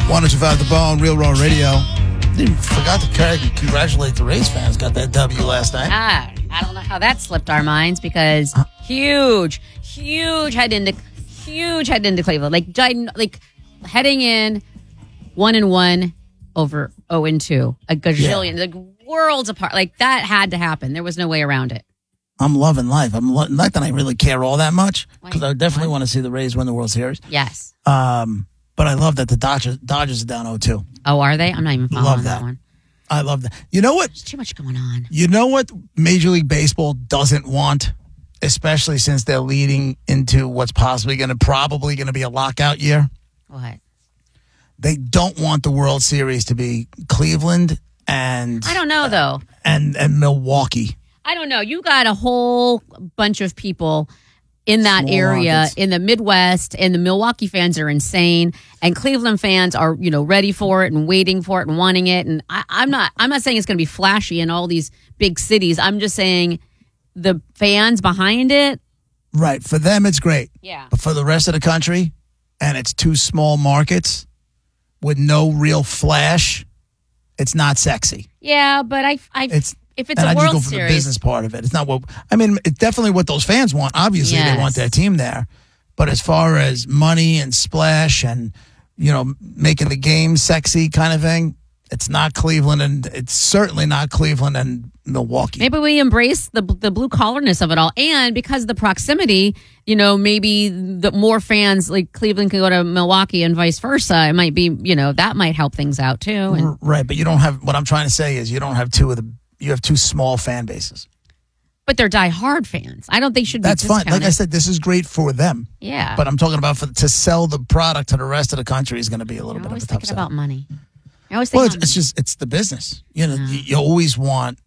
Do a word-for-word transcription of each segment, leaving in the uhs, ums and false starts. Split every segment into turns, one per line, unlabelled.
one oh two five The Bone, Real Raw Radio. Didn't forgot to congratulate the Rays fans. Got that W last night.
Ah, I don't know how that slipped our minds because uh, huge, huge head into huge head into Cleveland. Like like heading in one and one over zero and two, a gajillion, yeah. Like worlds apart. Like that had to happen. There was no way around it.
I'm loving life. I'm lo- not that I really care all that much because I definitely want to see the Rays win the World Series.
Yes.
Um, but I love that the Dodgers Dodgers are down oh two.
Oh, are they? I'm not even following
love that.
that one.
I love that. You know what?
There's too much going on.
You know what Major League Baseball doesn't want, especially since they're leading into what's possibly going to probably going to be a lockout year?
What?
They don't want the World Series to be Cleveland and
I don't know though.
And and Milwaukee.
I don't know. You got a whole bunch of people in that Small area, markets. In the Midwest, and the Milwaukee fans are insane, and Cleveland fans are, you know, ready for it and waiting for it and wanting it. And I, I'm not, I'm not saying it's going to be flashy in all these big cities. I'm just saying the fans behind it.
Right. For them, it's great.
Yeah.
But for the rest of the country, and it's two small markets with no real flash, it's not sexy.
Yeah, but I, I,
it's.
If it's
and
a
I
World
just go for
Series.
the business part of it. It's not what I mean. It's definitely what those fans want. Obviously,
yes.
They want their team there. But as far as money and splash and you know making the game sexy kind of thing, it's not Cleveland, and it's certainly not Cleveland and Milwaukee.
Maybe we embrace the the blue collarness of it all, and because of the proximity, you know, maybe the more fans like Cleveland can go to Milwaukee and vice versa. It might be, you know, that might help things out too. And,
right, but you don't have. What I'm trying to say is you don't have two of the. You have two small fan bases.
But they're diehard fans. I don't think should be
That's fine. Like I said, this is great for them.
Yeah.
But I'm talking about for, to sell the product to the rest of the country is going to be a little
You're
bit of a tough
thinking
sell.
about money. I always think
well, it's,
about
it's just it's the business. You know, yeah. you, you always want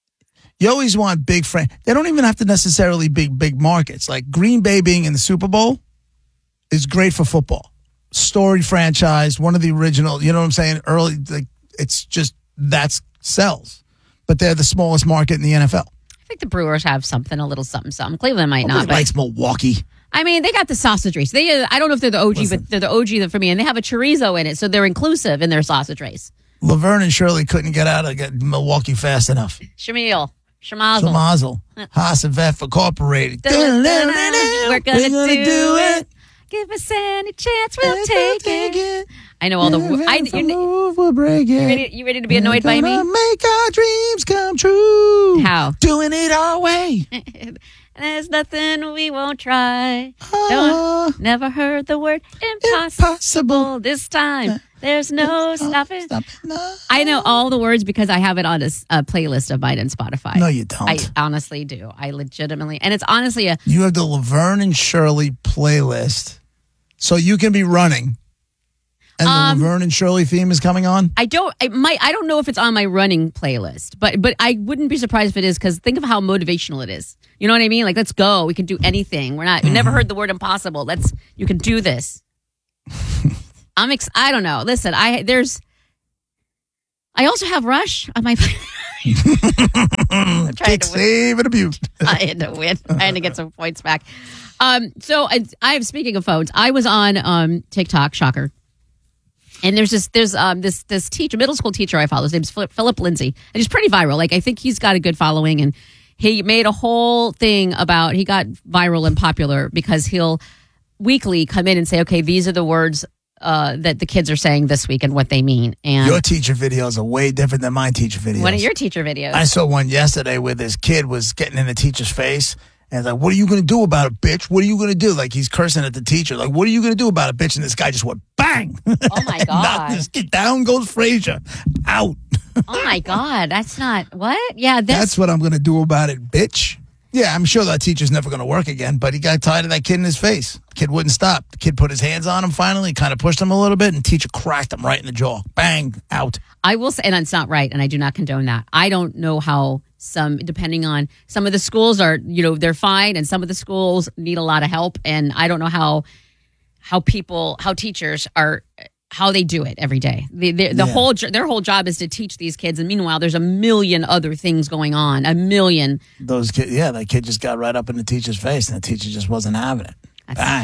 you always want big fran. They don't even have to necessarily be big markets. Like Green Bay being in the Super Bowl is great for football. Storied franchise, one of the original. You know what I'm saying? Early, like it's just that's sells. But they're the smallest market in the N F L.
I think the Brewers have something, a little something, something. Cleveland might
Nobody
not. But
likes Milwaukee.
I mean, they got the sausage race. They, I don't know if they're the O G, Listen. but they're the O G for me. And they have a chorizo in it, so they're inclusive in their sausage race.
Laverne and Shirley couldn't get out of get Milwaukee fast enough.
Shamil. Shamazel.
Shamazel. Haas and Vef Incorporated.
Dun, dun, dun. We're going to do, do it.
it.
Give us any chance, we'll take, take it. it. I know all the. I, you,
move, we'll break it.
You ready, you ready to be annoyed by me?
Make our dreams come true.
How?
Doing it our way.
There's nothing we won't try. Uh, Never heard the word impossible, impossible. This time. There's no stopping. Stop. No. I know all the words because I have it on a, a playlist of mine in Spotify.
No, you don't.
I honestly do. I legitimately, and it's honestly a.
You have the Laverne and Shirley playlist, so you can be running, and um, the Laverne and Shirley theme is coming on.
I don't. I might. I don't know if it's on my running playlist, but but I wouldn't be surprised if it is because think of how motivational it is. You know what I mean? Like, let's go. We can do anything. We're not. Mm-hmm. We never heard the word impossible. Let's. You can do this. I'm ex- I don't know. Listen, I there's I also have Rush on my
Kick, save, and abuse.
I had to win. I had to get some points back. Um, so I, I have speaking of phones, I was on um TikTok, shocker. And there's this there's um this this teacher, middle school teacher I follow. His name's Philip, Philip Lindsay. And he's pretty viral. Like I think he's got a good following, and he made a whole thing about he got viral and popular because he'll weekly come in and say, okay, these are the words Uh, that the kids are saying this week and what they mean. And
your teacher videos are way different than my teacher videos.
What are your teacher videos?
I saw one yesterday where this kid was getting in the teacher's face and like, what are you going to do about it, bitch? What are you going to do? Like he's cursing at the teacher. Like, what are you going to do about it, bitch? And this guy just went bang.
Oh my God.
Knocked this kid down goes Frazier. Out.
Oh my God. That's not, what? Yeah. That's,
that's what I'm going to do about it, bitch. Yeah, I'm sure that teacher's never going to work again, but he got tired of that kid in his face. The kid wouldn't stop. The kid put his hands on him finally, kind of pushed him a little bit, and teacher cracked him right in the jaw. Bang, out.
I will say, and it's not right, and I do not condone that. I don't know how some, depending on, some of the schools are, you know, they're fine, and some of the schools need a lot of help, and I don't know how how people, how teachers are, how they do it every day. The, the, the yeah. whole their whole job is to teach these kids, and meanwhile, there's a million other things going on. A million.
Those kids, yeah, that kid just got right up in the teacher's face, and the teacher just wasn't having it.
That's,
Bang.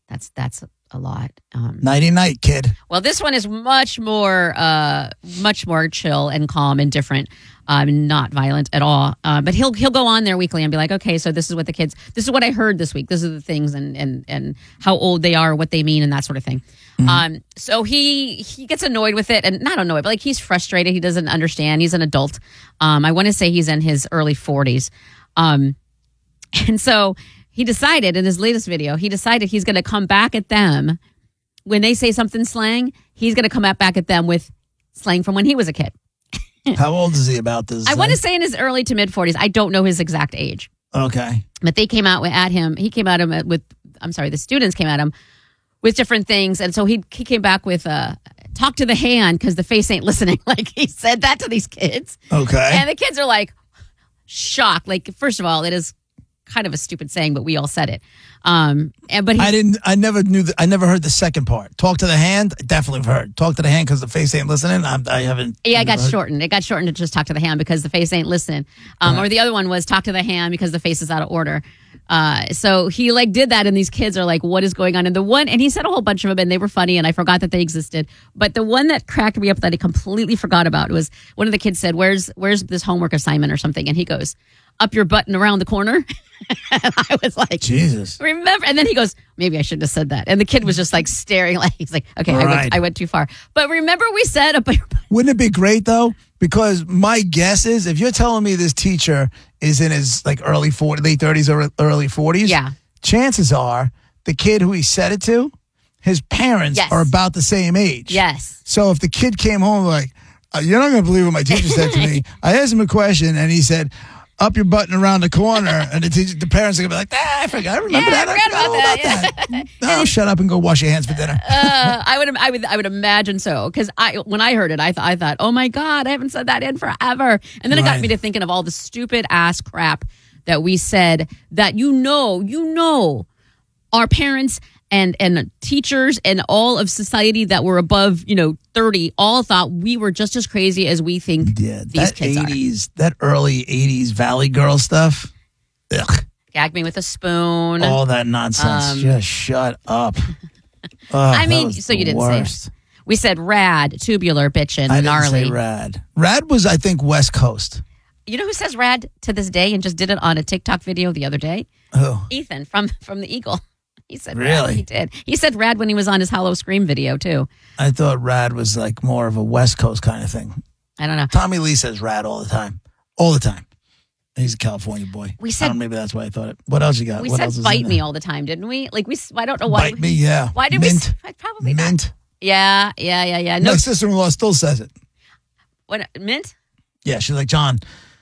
That's that's a lot. Um,
Nighty night, kid.
well, this one is much more, uh, much more chill and calm and different, um, not violent at all. Uh, but he'll he'll go on there weekly and be like, okay, so this is what the kids, this is what I heard this week. This are the things and and and how old they are, what they mean, and that sort of thing. Mm-hmm. Um, so he he gets annoyed with it, and not annoyed, but like he's frustrated. He doesn't understand. He's an adult. Um, I want to say he's in his early forties, um, and so. He decided in his latest video, he decided he's going to come back at them when they say something slang. He's going to come back at them with slang from when he was a kid.
How old is he about this?
I want to say in his early to mid forties. I don't know his exact age.
Okay.
But they came out with, at him. He came at him with, I'm sorry, the students came at him with different things. And so he, he came back with, uh, talk to the hand because the face ain't listening. Like he said that to these kids.
Okay.
And the kids are like shocked. Like, first of all, it is kind of a stupid saying, but we all said it. Um, and but he,
I didn't. I never knew. The, I never heard the second part. Talk to the hand. I definitely have heard. Talk to the hand because the face ain't listening. I'm, I haven't.
Yeah, it got
heard.
shortened. It got shortened to just talk to the hand because the face ain't listening. Um,
Right.
Or the other one was talk to the hand because the face is out of order. Uh, so he like did that, and these kids are like, "What is going on?" And the one, and he said a whole bunch of them, and they were funny, and I forgot that they existed. But the one that cracked me up that I completely forgot about was one of the kids said, "Where's where's this homework assignment or something?" And he goes, "Up your butt and around the corner." And I was like,
Jesus.
remember? And then he goes, maybe I shouldn't have said that. And the kid was just like staring, like he's like, okay, I,
Right.
went, I went too far. But remember, we said up your butt.
Wouldn't it be great though? Because my guess is, if you're telling me this teacher is in his like early forties, late thirties or early forties,
Yeah.
chances are the kid who he said it to, his parents
Yes.
are about the same age.
Yes.
So if the kid came home like, uh, you're not going to believe what my teacher said to me. I asked him a question and he said, up your butt and around the corner, and the, teacher, the parents are gonna be like, ah, I forgot, I remember
Yeah, I
that.
forgot about
know
that,
that. No, shut up and go wash your hands for dinner.
Uh, I would, I would, I would imagine so. Because I, when I heard it, I thought, I thought, oh my god, I haven't said that in forever. And then it got
Right.
me to thinking of all the stupid ass crap that we said that you know, you know, our parents and and teachers and all of society that were above, you know, thirty, all thought we were just as crazy as we think
Yeah,
these
that
kids are.
eighties, that early eighties Valley Girl stuff. Ugh,
Gag me with a spoon.
all that nonsense.
Um,
Just shut up. Oh,
I
that
mean,
was
so
the
you didn't say
worst.
it. We said rad, tubular, bitchin',
I didn't
gnarly.
say rad. Rad was, I think, West Coast.
You know who says rad to this day and just did it on a TikTok video the other day?
Who?
Ethan from from the Eagle. He said rad.
Really?
He did. He said rad when he was on his Hollow Scream video too.
I thought rad was like more of a West Coast kind of thing.
I don't know.
Tommy Lee says rad all the time. All the time. He's a California boy.
We
I
said-
don't know, maybe that's why I thought it. What else you got?
We
what
said
else is in
bite
there?
me all the time, didn't we? Like we. I don't know why.
Bite me, yeah.
Why did
Mint.
we? s- Probably not.
Mint.
Yeah, yeah, yeah, yeah. No,
My sister-in-law still says it.
what mint?
Yeah, she's like, John,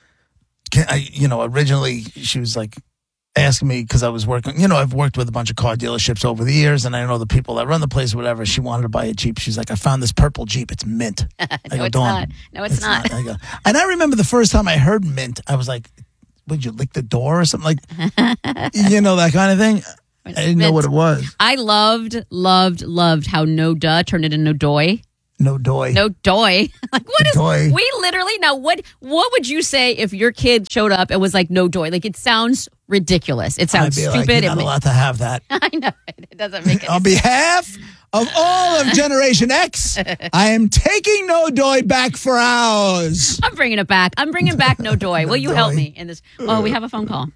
can I, you know, originally she was like asking me because I was working, you know, I've worked with a bunch of car dealerships over the years and I know the people that run the place or whatever. She wanted to buy a Jeep. She's like, I found this purple Jeep. It's mint. I
No,
go,
it's
"Dawn,
not. No, it's, not.
I go, and I remember the first time I heard mint, I was like, would you lick the door or something like, you know, that kind of thing. I didn't know
Mint.
what it was.
I loved, loved, loved how no duh turned into no doy.
No doy.
No doy. Like what is?
Doy.
We literally now. What What would you say if your kid showed up and was like no doy? Like it sounds ridiculous. It
I'd
sounds
be
stupid.
like, you're
It
not
ma-
allowed to have that.
I know it, it doesn't make any
On behalf of all of Generation X, I am taking No Doy back for ours.
I'm bringing it back. I'm bringing back no doy. Will you help
doy.
me in this? Oh, we have a phone call.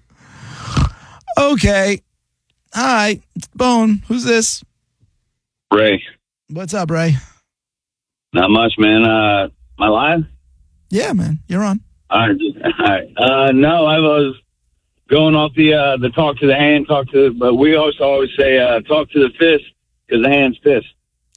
Okay. Hi, it's Bone. Who's this?
Ray,
What's up, Ray?
not much, man. Uh, am I live?
Yeah, man, you're on.
All right, all right. Uh, no, I was going off the uh, the talk to the hand, talk to, but we also always say uh, talk to the fist because the hand's pissed.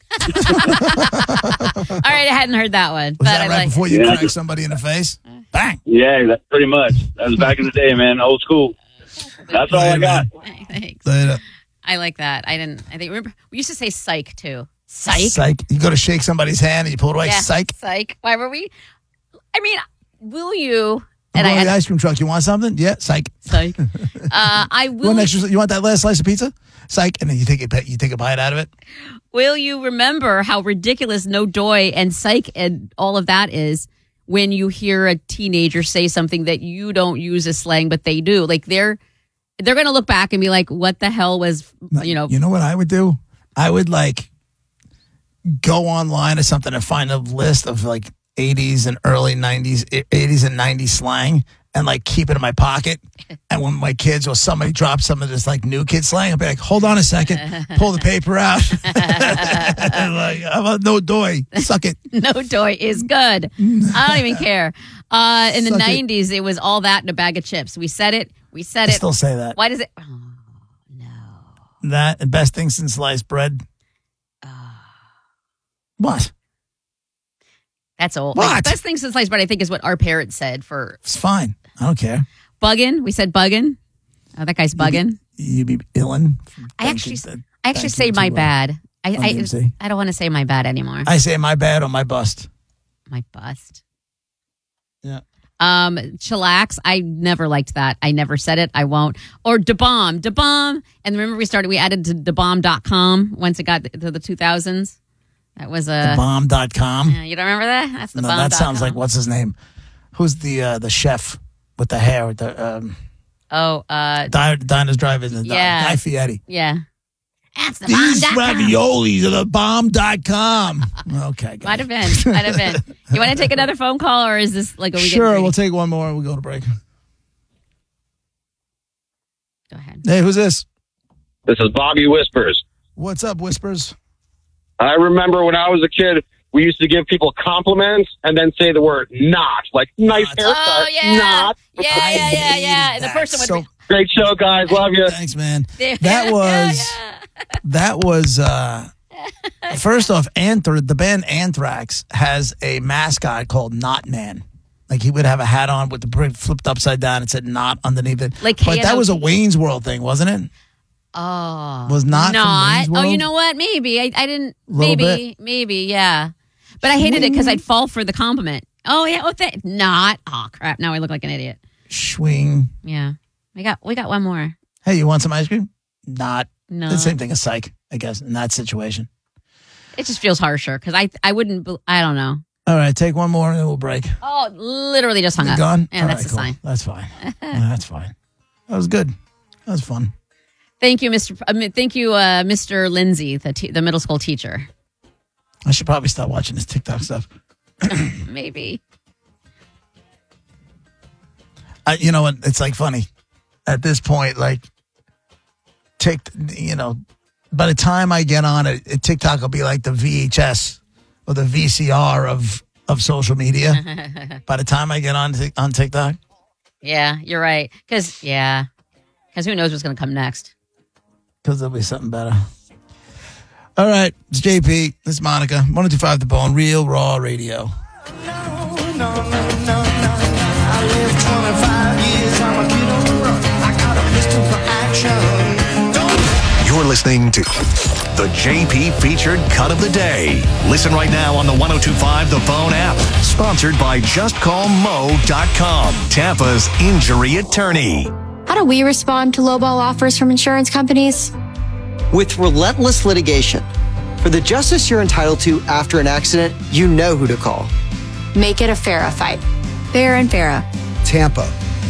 All right, I hadn't heard that one,
Was
but
that
I
right
like.
before you
Yeah.
cracked somebody in the face? Bang.
Yeah, that, pretty much. That was back in the day, man. Old school. That's all I got.
Thanks.
Later.
I like that. I didn't. I think remember we used to say psych too. Psych.
Psych. You go to shake somebody's hand and you pull it away.
Yeah,
Psych.
Psych. Why were we? I mean, will you?
I'm
And I
going to the
had
ice cream truck. You want something? Yeah. Psych.
psych. Uh, I
You
will.
want, an extra, you want that last slice of pizza? Psych. And then you take a you take a bite out of it.
Will you remember how ridiculous no doy and psych and all of that is when you hear a teenager say something that you don't use as slang, but they do? Like they're they're going to look back and be like, what the hell was, you know.
You know what I would do? I would like go online or something and find a list of like eighties and early nineties, eighties and nineties slang and like keep it in my pocket. And when my kids or somebody drops some of this like new kid slang, I'll be like, hold on a second, pull the paper out. Like, how about no doy? Suck it.
No doy is good. I don't even care. Uh, in the
Suck it.
nineties, it. it was all that and a bag of chips. We said it. We said
I
it.
still say that.
Why does it? Oh, no.
That, the best thing since sliced bread. What?
That's old.
What?
Like, best thing since sliced bread, I think, is what our parents said for
It's fine. I don't care.
bugging. We said bugging. Oh, that guy's bugging.
You be illin.
I actually, I actually say my bad. I, I, I don't want to say my bad anymore.
I say my bad or my bust.
My bust.
Yeah.
Um, chillax. I never liked that. I never said it. I won't. Or da bomb, da bomb. And remember, we started. We added to da bomb dot com once it got to the two thousands. That was a
the bomb dot com.
Yeah, you don't remember that? That's the
no,
bomb.
that sounds like what's his name? Who's the uh, the chef with the hair? With the um,
oh, uh,
Di- Diners Drive-In. The
yeah.
Guy Fieri.
Yeah. That's the
These
bomb.
raviolis are the bomb dot com. Okay.
Might have been. Might have been. You want to take another phone call, or is this like? Are we
sure,
getting
we'll take one more and we'll go to break.
Go ahead.
Hey, who's this?
This is Bobby Whispers.
What's up, Whispers?
I remember when I was a kid, we used to give people compliments and then say the word not. Like, nice
Not.
haircut,
Oh yeah.
not.
Yeah, yeah, yeah, yeah.
hated
And the
that
person would
so-
be.
Great show, guys. Love you.
Thanks, man.
Yeah,
That was
yeah.
that was uh first off, Anthrax, the band Anthrax has a mascot called Not Man. Like he would have a hat on with the brick flipped upside down and said "not" underneath it.
Like
but
K N O T.
that was a Wayne's World thing, wasn't it?
Oh,
Was not from
not.
Wayne's
Oh,
World?
you know what? Maybe I, I didn't.
Little
Maybe, maybe, yeah. But I hated it because I'd fall for the compliment. Oh yeah, oh that not. Oh crap! Now I look like an idiot.
Swing.
Yeah, we got we got one more.
Hey, you want some ice cream? Not.
No,
The same thing as psych, I guess, in that situation.
it just feels harsher because I I wouldn't. be- I don't know.
All right, take one more and then we'll break.
Oh, literally just hung
You
up.
gone?
Yeah,
All
that's
right,
a
cool.
sign.
That's fine. Yeah, that's fine. That was good. That was fun.
Thank you, Mister I mean, thank you, uh, Mister Lindsay, the te- the middle school teacher.
I should probably stop watching this TikTok stuff.
Maybe.
I, you know what? It's like funny. At this point, like, tick, you know, by the time I get on it, it, TikTok will be like the V H S or the V C R of of social media. By the time I get on Tik- on TikTok,
Yeah, you're right. Because yeah, because who knows what's going to come next?
because there'll be something better. All right, it's J P. This is Monica. one oh two five The Bone, Real Raw Radio.
No, no, no, no, no. I lived twenty-five years. I'm a kid on the run. I got a pistol for action. Don't.
You're listening to the J P Featured Cut of the Day. Listen right now on the one oh two five The Bone app. Sponsored by just call mo dot com, Tampa's injury attorney.
How do we respond to lowball offers from insurance companies?
With relentless litigation. For the justice you're entitled to after an accident, you know who to call.
Make it a Farah fight. Farah and Farah.
Tampa.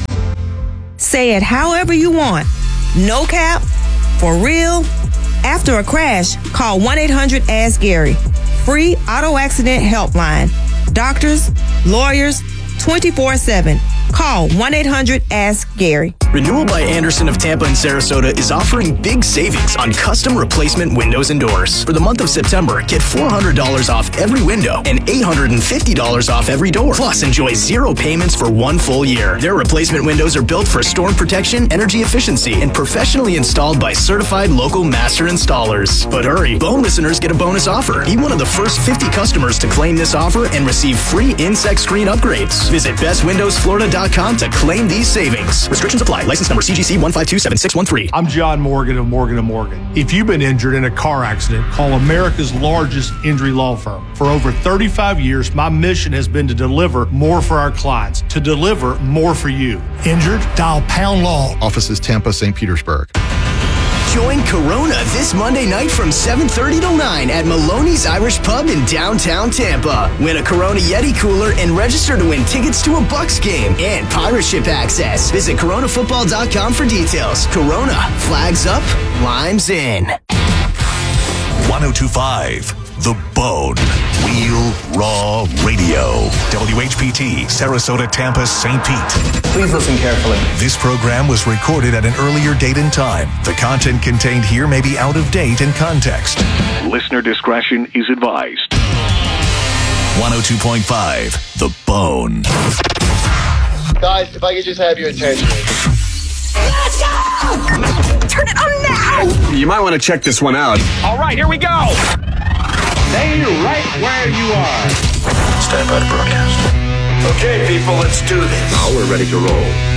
Say it however you want. No cap, for real. After a crash, call one eight hundred ask Gary. Free auto accident helpline. Doctors, lawyers, twenty-four seven. Call one eight hundred ask Gary.
Renewal by Anderson of Tampa and Sarasota is offering big savings on custom replacement windows and doors. For the month of September, get four hundred dollars off every window and eight hundred fifty dollars off every door. Plus, enjoy zero payments for one full year. Their replacement windows are built for storm protection, energy efficiency, and professionally installed by certified local master installers. But hurry, Bone listeners get a bonus offer. Be one of the first fifty customers to claim this offer and receive free insect screen upgrades. Visit best windows florida dot com to claim these savings. Restrictions apply. License number C G C one five two seven six one three.
I'm John Morgan of Morgan and Morgan. If you've been injured in a car accident, call America's largest injury law firm. For over thirty-five years, my mission has been to deliver more for our clients, to deliver more for you. Injured? Dial Pound Law.
Offices Tampa, Saint Petersburg.
Join Corona this Monday night from seven thirty till nine at Maloney's Irish Pub in downtown Tampa. Win a Corona Yeti cooler and register to win tickets to a Bucks game and pirate ship access. Visit corona football dot com for details. Corona, flags up, limes in.
ten twenty-five The Bone. Real Raw Radio. W H P T, Sarasota, Tampa, Saint Pete.
Please listen carefully.
This program was recorded at an earlier date and time. The content contained here may be out of date in context. Listener discretion is advised. one oh two point five The Bone.
Guys, if I could just have your attention.
Let's go! Turn it on now!
You might want to check this one out.
All right, here we go. Stay right where you are.
Stand by to broadcast.
Okay, people, let's do this.
Now we're ready to roll.